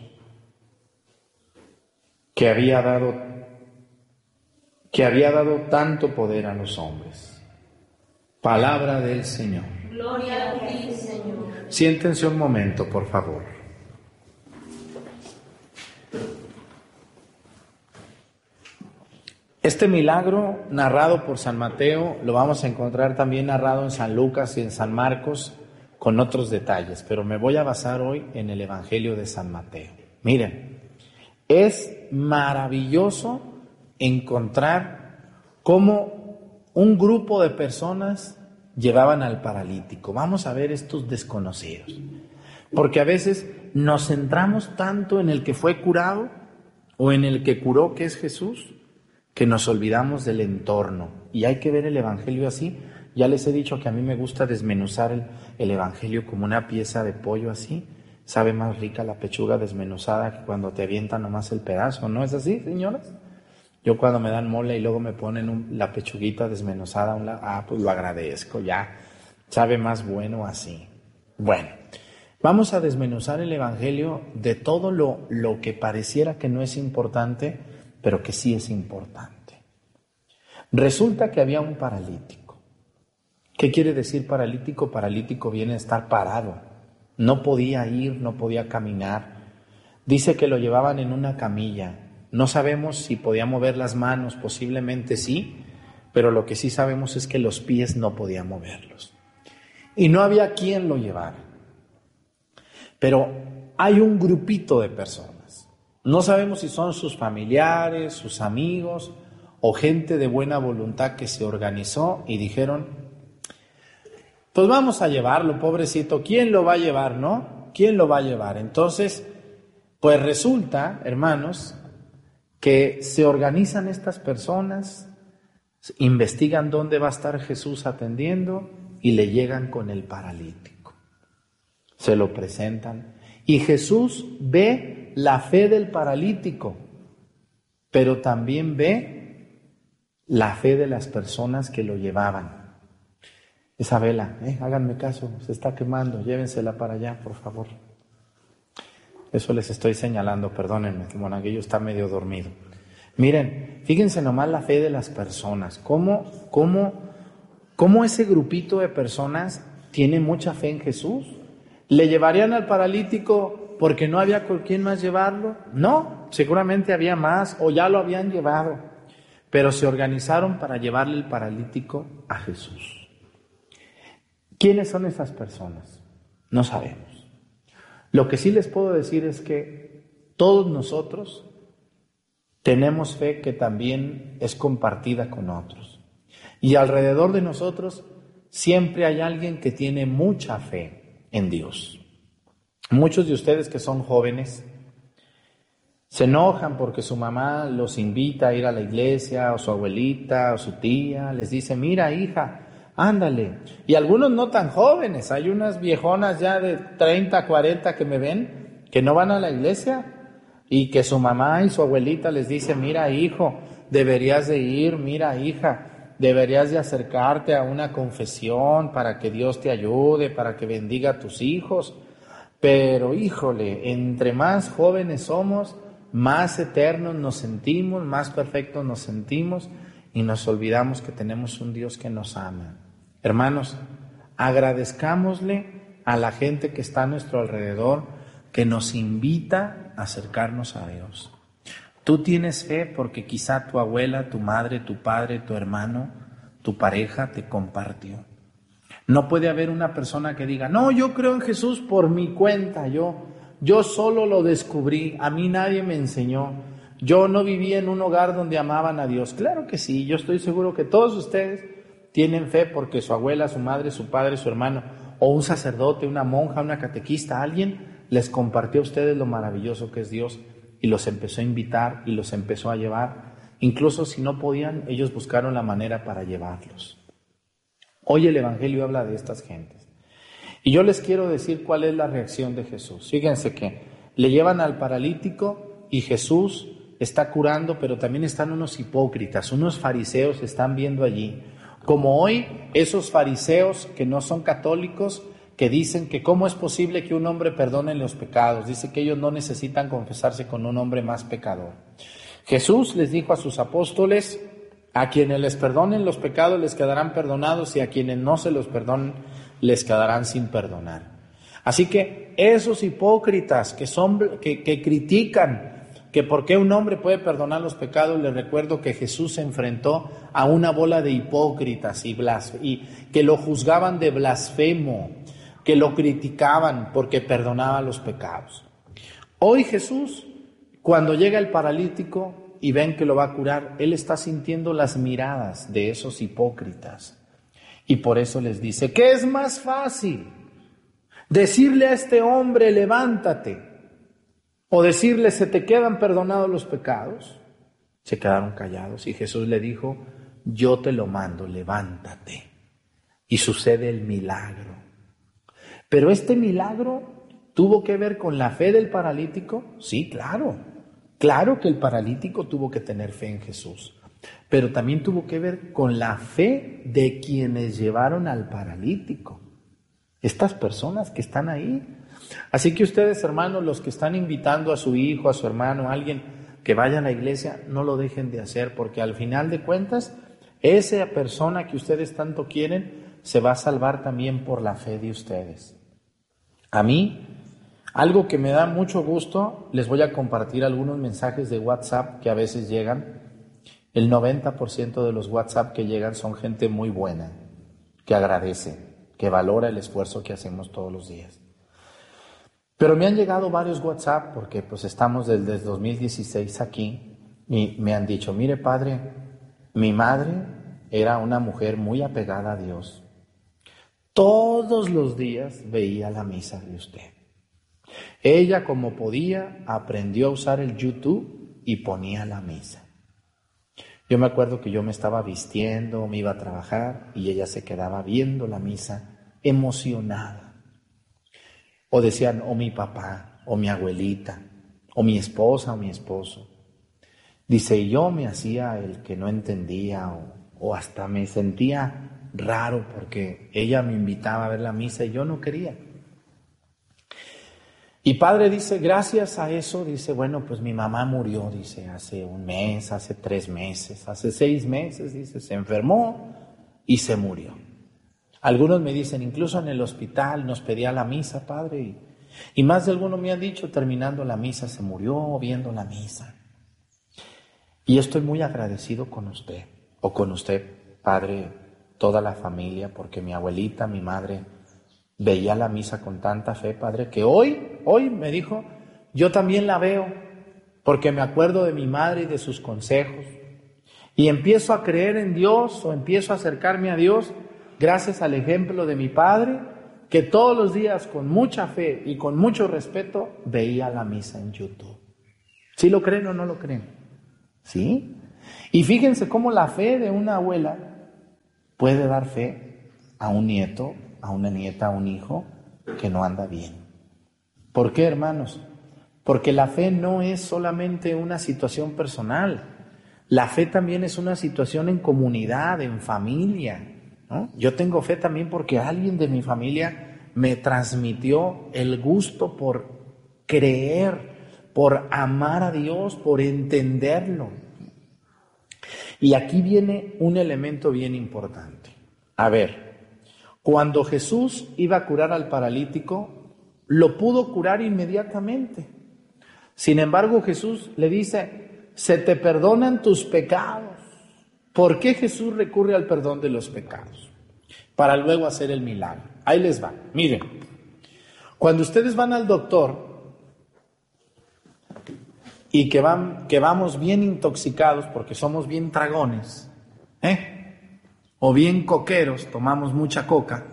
que había dado, que había dado tanto poder a los hombres. Palabra del Señor. Gloria a ti, Señor. Siéntense un momento, por favor. Este milagro narrado por San Mateo lo vamos a encontrar también narrado en San Lucas y en San Marcos con otros detalles, pero me voy a basar hoy en el Evangelio de San Mateo. Miren, es maravilloso encontrar cómo un grupo de personas llevaban al paralítico. Vamos a ver estos desconocidos, porque a veces nos centramos tanto en el que fue curado o en el que curó, que es Jesús, que nos olvidamos del entorno. Y hay que ver el Evangelio así. Ya les he dicho que a mí me gusta desmenuzar el, el Evangelio como una pieza de pollo así. Sabe más rica la pechuga desmenuzada que cuando te avientan nomás el pedazo. ¿No es así, señoras? Yo cuando me dan mole y luego me ponen un, la pechuguita desmenuzada a un lado, ah, pues lo agradezco, ya. Sabe más bueno así. Bueno, vamos a desmenuzar el Evangelio de todo lo, lo que pareciera que no es importante, pero que sí es importante. Resulta que había un paralítico. ¿Qué quiere decir paralítico? Paralítico viene a estar parado. No podía ir, no podía caminar. Dice que lo llevaban en una camilla. No sabemos si podía mover las manos, posiblemente sí, pero lo que sí sabemos es que los pies no podía moverlos. Y no había quien lo llevara. Pero hay un grupito de personas. No sabemos si son sus familiares, sus amigos o gente de buena voluntad que se organizó y dijeron: pues vamos a llevarlo, pobrecito, ¿quién lo va a llevar, no? ¿Quién lo va a llevar? Entonces, pues resulta, hermanos, que se organizan estas personas, investigan dónde va a estar Jesús atendiendo y le llegan con el paralítico. Se lo presentan y Jesús ve la fe del paralítico, pero también ve la fe de las personas que lo llevaban. Esa vela, eh, háganme caso, se está quemando, llévensela para allá, por favor. Eso les estoy señalando, perdónenme, que Monaguillo está medio dormido. Miren, fíjense nomás la fe de las personas, cómo, cómo, cómo ese grupito de personas tiene mucha fe en Jesús. ¿Le llevarían al paralítico porque no había con quién más llevarlo? No, seguramente había más o ya lo habían llevado, pero se organizaron para llevarle el paralítico a Jesús. ¿Quiénes son esas personas? No sabemos. Lo que sí les puedo decir es que todos nosotros tenemos fe que también es compartida con otros. Y alrededor de nosotros siempre hay alguien que tiene mucha fe en Dios. Muchos de ustedes que son jóvenes Se enojan porque su mamá los invita a ir a la iglesia, o su abuelita, o su tía, les dice, mira hija, ándale. Y algunos no tan jóvenes, hay unas viejonas ya de treinta, cuarenta que me ven, que no van a la iglesia, y que su mamá y su abuelita les dice, mira hijo, deberías de ir, mira hija, deberías de acercarte a una confesión para que Dios te ayude, para que bendiga a tus hijos. Pero híjole, entre más jóvenes somos, más eternos nos sentimos, más perfectos nos sentimos y nos olvidamos que tenemos un Dios que nos ama. Hermanos, agradezcámosle a la gente que está a nuestro alrededor, que nos invita a acercarnos a Dios. Tú tienes fe porque quizá tu abuela, tu madre, tu padre, tu hermano, tu pareja te compartió. No puede haber una persona que diga, no, yo creo en Jesús por mi cuenta, yo... Yo solo lo descubrí, a mí nadie me enseñó. Yo no viví en un hogar donde amaban a Dios. Claro que sí, yo estoy seguro que todos ustedes tienen fe porque su abuela, su madre, su padre, su hermano, o un sacerdote, una monja, una catequista, alguien les compartió a ustedes lo maravilloso que es Dios y los empezó a invitar y los empezó a llevar. Incluso si no podían, ellos buscaron la manera para llevarlos. Hoy el Evangelio habla de estas gentes. Y yo les quiero decir cuál es la reacción de Jesús. Fíjense que le llevan al paralítico y Jesús está curando, pero también están unos hipócritas, unos fariseos están viendo allí. Como hoy, esos fariseos que no son católicos, que dicen que cómo es posible que un hombre perdone los pecados. Dice que ellos no necesitan confesarse con un hombre más pecador. Jesús les dijo a sus apóstoles, a quienes les perdonen los pecados les quedarán perdonados y a quienes no se los perdonen les quedarán sin perdonar. Así que esos hipócritas que, son, que, que critican que por qué un hombre puede perdonar los pecados, les recuerdo que Jesús se enfrentó a una bola de hipócritas y, blas, y que lo juzgaban de blasfemo, que lo criticaban porque perdonaba los pecados. Hoy Jesús, cuando llega el paralítico y ven que lo va a curar, Él está sintiendo las miradas de esos hipócritas. Y por eso les dice, ¿qué es más fácil? ¿Decirle a este hombre, levántate? ¿O decirle, se te quedan perdonados los pecados? Se quedaron callados y Jesús le dijo, yo te lo mando, levántate. Y sucede el milagro. Pero este milagro tuvo que ver con la fe del paralítico. Sí, claro. Claro que el paralítico tuvo que tener fe en Jesús. Pero también tuvo que ver con la fe de quienes llevaron al paralítico. Estas personas que están ahí. Así que ustedes, hermanos, los que están invitando a su hijo, a su hermano, a alguien que vaya a la iglesia, no lo dejen de hacer, porque al final de cuentas, esa persona que ustedes tanto quieren se va a salvar también por la fe de ustedes. A mí, algo que me da mucho gusto, les voy a compartir algunos mensajes de WhatsApp que a veces llegan. El noventa por ciento de los WhatsApp que llegan son gente muy buena, que agradece, que valora el esfuerzo que hacemos todos los días. Pero me han llegado varios WhatsApp, porque pues estamos desde el dos mil dieciséis aquí, y me han dicho, mire padre, mi madre era una mujer muy apegada a Dios. Todos los días veía la misa de usted. Ella, como podía, aprendió a usar el YouTube y ponía la misa. Yo me acuerdo que yo me estaba vistiendo, me iba a trabajar y ella se quedaba viendo la misa emocionada. O decían, o mi papá, o mi abuelita, o mi esposa, o mi esposo. Dice, y yo me hacía el que no entendía o, o hasta me sentía raro porque ella me invitaba a ver la misa y yo no quería. Y padre dice, gracias a eso, dice, bueno, pues mi mamá murió, dice, hace un mes, hace tres meses, hace seis meses, dice, se enfermó y se murió. Algunos me dicen, incluso en el hospital nos pedía la misa, padre, y, y más de algunos me han dicho, terminando la misa, se murió viendo la misa. Y estoy muy agradecido con usted, o con usted, padre, toda la familia, porque mi abuelita, mi madre, veía la misa con tanta fe, padre, que hoy, hoy me dijo, yo también la veo, porque me acuerdo de mi madre y de sus consejos, y empiezo a creer en Dios, o empiezo a acercarme a Dios, gracias al ejemplo de mi padre, que todos los días, con mucha fe y con mucho respeto, veía la misa en YouTube. ¿Sí lo creen o no lo creen? ¿Sí? Y fíjense cómo la fe de una abuela puede dar fe a un nieto, a una nieta, a un hijo que no anda bien. ¿Por qué, hermanos? Porque la fe no es solamente una situación personal. La fe también es una situación en comunidad, en familia, ¿no? Yo tengo fe también porque alguien de mi familia me transmitió el gusto por creer, por amar a Dios, por entenderlo. Y aquí viene un elemento bien importante. A ver, cuando Jesús iba a curar al paralítico, lo pudo curar inmediatamente. Sin embargo, Jesús le dice, se te perdonan tus pecados. ¿Por qué Jesús recurre al perdón de los pecados? Para luego hacer el milagro. Ahí les va. Miren, cuando ustedes van al doctor y que, van, que vamos bien intoxicados porque somos bien tragones, ¿eh? o bien coqueros, tomamos mucha coca,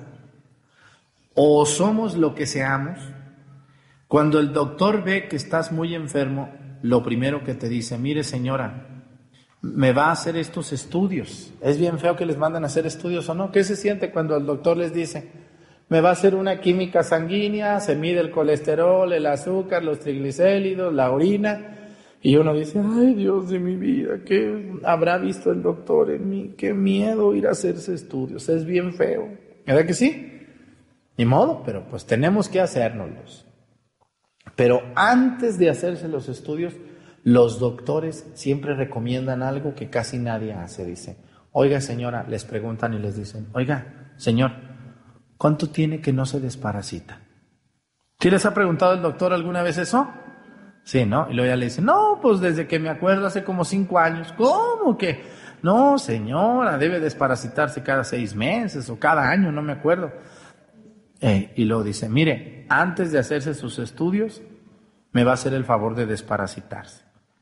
o somos lo que seamos, cuando el doctor ve que estás muy enfermo, lo primero que te dice, mire señora, me va a hacer estos estudios. Es bien feo que les mandan a hacer estudios o no. ¿Qué se siente cuando el doctor les dice, me va a hacer una química sanguínea, se mide el colesterol, el azúcar, los triglicéridos, la orina? Y uno dice, ay Dios de mi vida, ¿qué habrá visto el doctor en mí? Qué miedo ir a hacerse estudios, es bien feo. ¿Verdad que sí? Ni modo, pero pues tenemos que hacérnoslos. Pero antes de hacerse los estudios, los doctores siempre recomiendan algo que casi nadie hace. Dice, oiga señora, les preguntan y les dicen, oiga señor, ¿cuánto tiene que no se desparasita? ¿Sí les ha preguntado el doctor alguna vez eso? Sí, ¿no? Y luego ya le dicen, no, pues desde que me acuerdo hace como cinco años. ¿Cómo que? No, señora, debe desparasitarse cada seis meses o cada año, no me acuerdo. Eh, y luego dice, mire, antes de hacerse sus estudios, me va a hacer el favor de desparasitarse.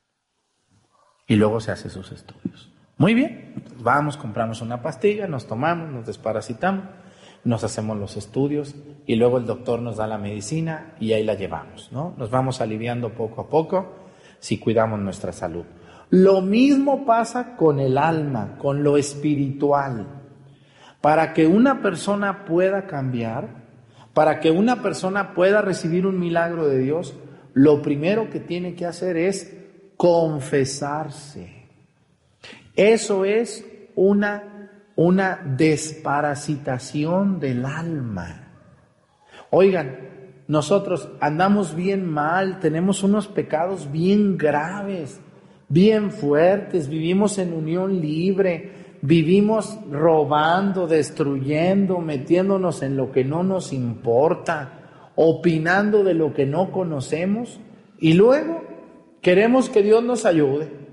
Y luego se hace sus estudios. Muy bien, vamos, compramos una pastilla, nos tomamos, nos desparasitamos, nos hacemos los estudios y luego el doctor nos da la medicina y ahí la llevamos, ¿no? Nos vamos aliviando poco a poco si cuidamos nuestra salud. Lo mismo pasa con el alma, con lo espiritual. Para que una persona pueda cambiar, para que una persona pueda recibir un milagro de Dios, lo primero que tiene que hacer es confesarse. Eso es una una desparasitación del alma. Oigan, nosotros andamos bien mal, tenemos unos pecados bien graves, bien fuertes, vivimos en unión libre, vivimos robando, destruyendo, metiéndonos en lo que no nos importa, opinando de lo que no conocemos, y luego queremos que Dios nos ayude.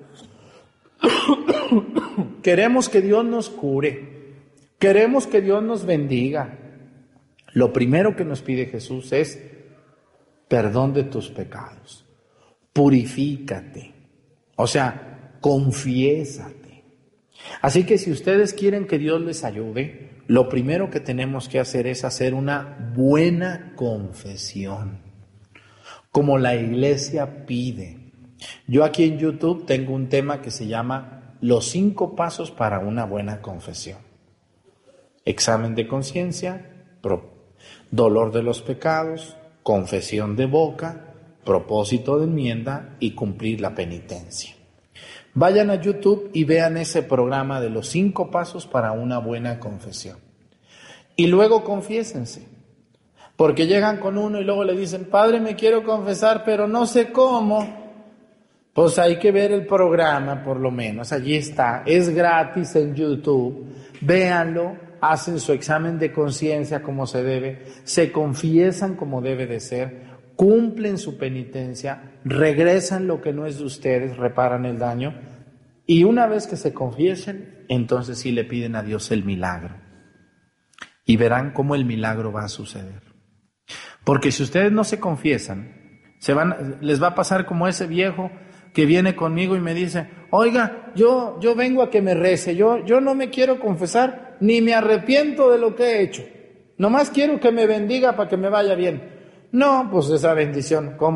Queremos que Dios nos cure, queremos que Dios nos bendiga. Lo primero que nos pide Jesús es perdón de tus pecados, purifícate, o sea, confiésate. Así que si ustedes quieren que Dios les ayude, lo primero que tenemos que hacer es hacer una buena confesión, como la iglesia pide. Yo aquí en YouTube tengo un tema que se llama Los cinco pasos para una buena confesión. Examen de conciencia, dolor de los pecados, confesión de boca, propósito de enmienda y cumplir la penitencia. Vayan a YouTube y vean ese programa de los cinco pasos para una buena confesión. Y luego confiésense. Porque llegan con uno y luego le dicen, Padre, me quiero confesar, pero no sé cómo. Pues hay que ver el programa, por lo menos, allí está, es gratis en YouTube, véanlo, hacen su examen de conciencia como se debe, se confiesan como debe de ser, cumplen su penitencia, regresan lo que no es de ustedes, reparan el daño, y una vez que se confiesen, entonces sí le piden a Dios el milagro, y verán cómo el milagro va a suceder. Porque si ustedes no se confiesan, se van, les va a pasar como ese viejo que viene conmigo y me dice, oiga, yo, yo vengo a que me rece, yo, yo no me quiero confesar, ni me arrepiento de lo que he hecho, nomás quiero que me bendiga para que me vaya bien. No, pues esa bendición, ¿cómo?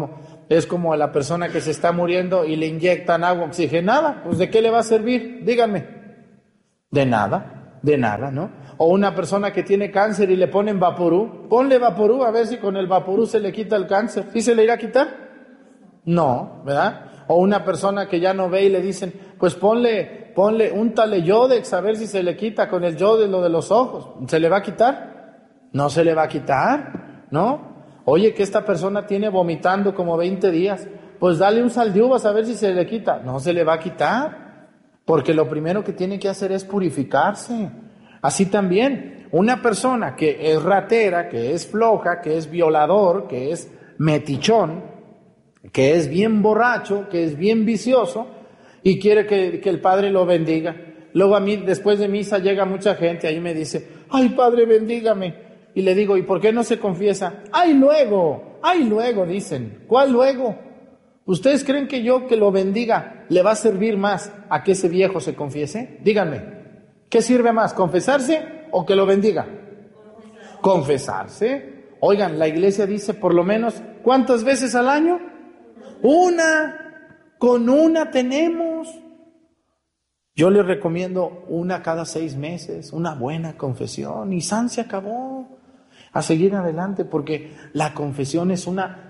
Es como a la persona que se está muriendo y le inyectan agua oxigenada. Pues ¿de qué le va a servir? Díganme. De nada, de nada, ¿no? O una persona que tiene cáncer y le ponen Vaporú. Ponle Vaporú a ver si con el Vaporú se le quita el cáncer. ¿Sí se le irá a quitar? No, ¿verdad? O una persona que ya no ve y le dicen, pues ponle, ponle, úntale Yodex a ver si se le quita con el Yodex lo de los ojos. ¿Se le va a quitar? No se le va a quitar, ¿no? Oye, que esta persona tiene vomitando como veinte días, pues dale un sal de uvas a ver si se le quita. No se le va a quitar, porque lo primero que tiene que hacer es purificarse. Así también, una persona que es ratera, que es floja, que es violador, que es metichón, que es bien borracho, que es bien vicioso, y quiere que, que el Padre lo bendiga. Luego a mí, después de misa, llega mucha gente, ahí me dice, ay Padre, bendígame. Y le digo, ¿y por qué no se confiesa? ¡Ay, luego! ¡Ay, luego! Dicen. ¿Cuál luego? ¿Ustedes creen que yo que lo bendiga le va a servir más a que ese viejo se confiese? Díganme, ¿qué sirve más, confesarse o que lo bendiga? Confesarse. Oigan, la iglesia dice por lo menos, ¿cuántas veces al año? Una. Con una tenemos. Yo les recomiendo una cada seis meses, una buena confesión, y san se acabó. A seguir adelante, porque la confesión es una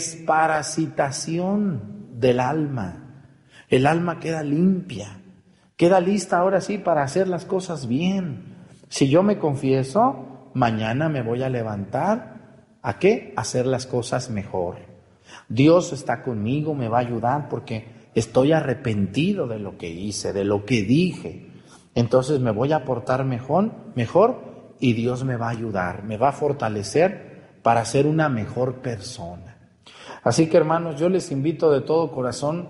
desparasitación del alma. El alma queda limpia, queda lista ahora sí para hacer las cosas bien. Si yo me confieso, mañana me voy a levantar, ¿a qué? A hacer las cosas mejor. Dios está conmigo, me va a ayudar porque estoy arrepentido de lo que hice, de lo que dije. Entonces me voy a portar mejor, mejor. Y Dios me va a ayudar, me va a fortalecer para ser una mejor persona. Así que hermanos, yo les invito de todo corazón,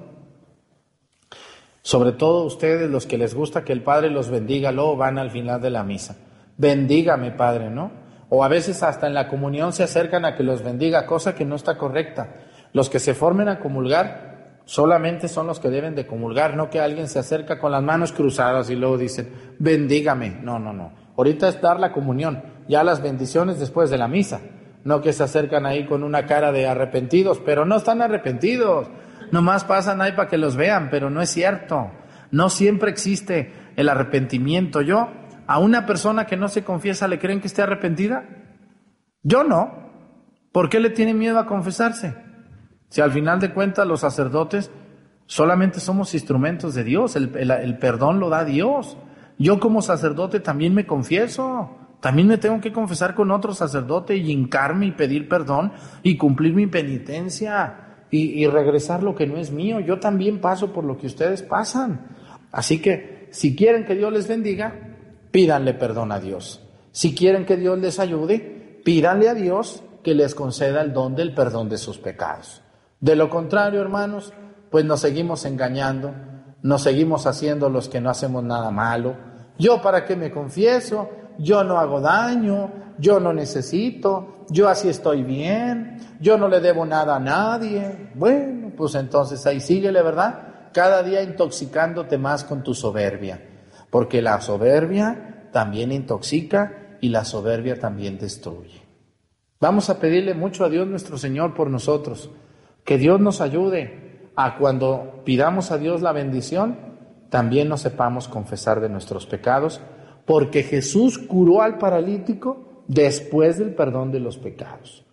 sobre todo ustedes los que les gusta que el Padre los bendiga, luego van al final de la misa. Bendígame, Padre, ¿no? O a veces hasta en la comunión se acercan a que los bendiga, cosa que no está correcta. Los que se formen a comulgar solamente son los que deben de comulgar, no que alguien se acerca con las manos cruzadas y luego dicen, bendígame. No, no, no. Ahorita es dar la comunión, ya las bendiciones después de la misa. No que se acercan ahí con una cara de arrepentidos, pero no están arrepentidos. Nomás pasan ahí para que los vean, pero no es cierto. No siempre existe el arrepentimiento. Yo, a una persona que no se confiesa, ¿le creen que esté arrepentida? Yo no. ¿Por qué le tiene miedo a confesarse? Si al final de cuentas los sacerdotes solamente somos instrumentos de Dios, el, el, el perdón lo da Dios. Yo como sacerdote también me confieso, también me tengo que confesar con otro sacerdote y hincarme y pedir perdón y cumplir mi penitencia y, y regresar lo que no es mío. Yo también paso por lo que ustedes pasan. Así que si quieren que Dios les bendiga, pídanle perdón a Dios. Si quieren que Dios les ayude, pídanle a Dios que les conceda el don del perdón de sus pecados. De lo contrario, hermanos, pues nos seguimos engañando, nos seguimos haciendo los que no hacemos nada malo. Yo para qué me confieso, yo no hago daño, yo no necesito, yo así estoy bien, yo no le debo nada a nadie. Bueno, pues entonces ahí síguele, ¿verdad? Cada día intoxicándote más con tu soberbia, porque la soberbia también intoxica y la soberbia también destruye. Vamos a pedirle mucho a Dios nuestro Señor por nosotros, que Dios nos ayude a cuando pidamos a Dios la bendición, también nos sepamos confesar de nuestros pecados, porque Jesús curó al paralítico después del perdón de los pecados,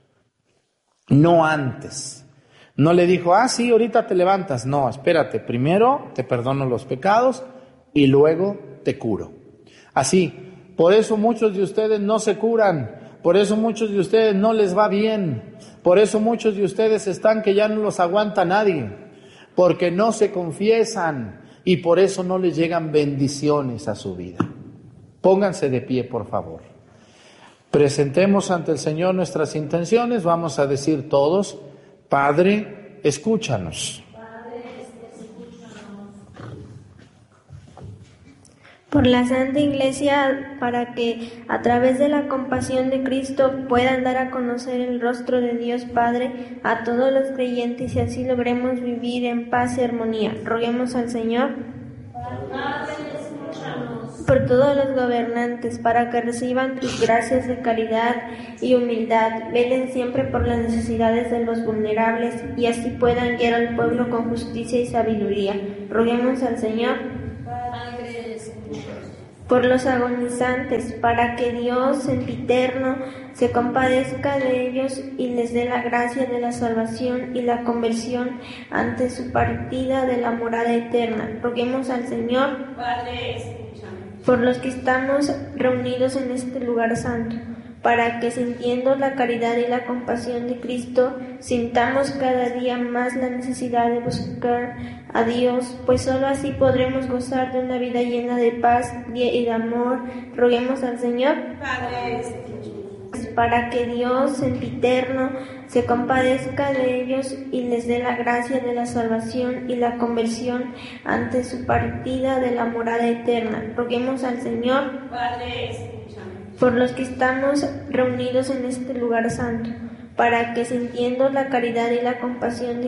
no antes. No le dijo, ah, sí, ahorita te levantas. No, espérate, primero te perdono los pecados y luego te curo. Así, por eso muchos de ustedes no se curan, por eso muchos de ustedes no les va bien, por eso muchos de ustedes están que ya no los aguanta nadie, porque no se confiesan. Y por eso no les llegan bendiciones a su vida. Pónganse de pie, por favor. Presentemos ante el Señor nuestras intenciones. Vamos a decir todos, Padre, escúchanos. Padre, escúchanos. Por la Santa Iglesia, para que a través de la compasión de Cristo puedan dar a conocer el rostro de Dios Padre a todos los creyentes y así logremos vivir en paz y armonía. Roguemos al Señor. Padre, escúchanos. por todos los gobernantes, para que reciban tus gracias de caridad y humildad, velen siempre por las necesidades de los vulnerables y así puedan guiar al pueblo con justicia y sabiduría. Roguemos al Señor por los agonizantes, para que Dios sempiterno se compadezca de ellos y les dé la gracia de la salvación y la conversión ante su partida de la morada eterna. Roguemos al Señor por los que estamos reunidos en este lugar santo, para que sintiendo la caridad y la compasión de Cristo, sintamos cada día más la necesidad de buscar a Dios, pues solo así podremos gozar de una vida llena de paz y de amor. Roguemos al Señor para que Dios sempiterno se compadezca de ellos y les dé la gracia de la salvación y la conversión ante su partida de la morada eterna. Roguemos al Señor por los que estamos reunidos en este lugar santo, para que sintiendo la caridad y la compasión de